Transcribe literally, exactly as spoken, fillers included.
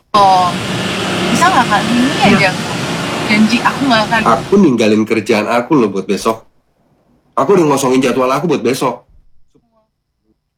Oh, bisa nggak Kak? Ini aja aku. Janji aku nggak akan. Aku ninggalin kerjaan aku loh buat besok. Aku udah ngosongin jadwal aku buat besok.